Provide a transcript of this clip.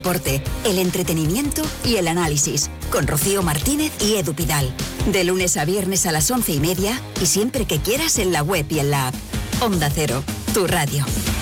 deporte, el entretenimiento y el análisis, con Rocío Martínez y Edu Pidal. De lunes a viernes a las 11:30 y siempre que quieras en la web y en la app. Onda Cero, tu radio.